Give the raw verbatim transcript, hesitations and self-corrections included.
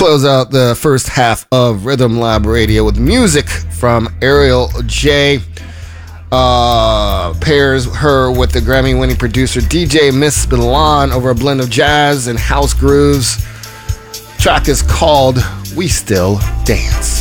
close out the first half of Rhythm Lab Radio with music from Ariel J. Uh, pairs her with the Grammy-winning producer D J Miss Milan over a blend of jazz and house grooves. Track is called We Still Dance.